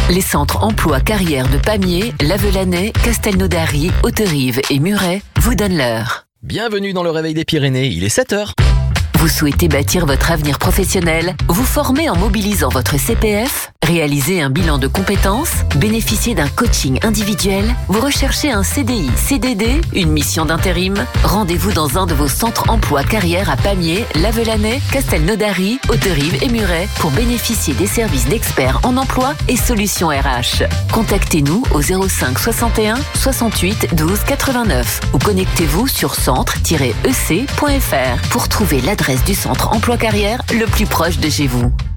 Les centres emploi carrière de Pamiers, Lavelanet, Castelnaudary, Hauterive et Muret vous donnent l'heure. Bienvenue dans le Réveil des Pyrénées, il est 7h. Vous souhaitez bâtir votre avenir professionnel, vous former en mobilisant votre CPF, réaliser un bilan de compétences, bénéficier d'un coaching individuel, vous recherchez un CDI, CDD, une mission d'intérim? Rendez-vous dans un de vos centres emploi carrière à Pamiers, Lavelanet, Castelnaudary, Hauterive et Muret pour bénéficier des services d'experts en emploi et solutions RH. Contactez-nous au 05 61 68 12 89 ou connectez-vous sur centre-ec.fr pour trouver l'adresse du centre emploi carrière le plus proche de chez vous.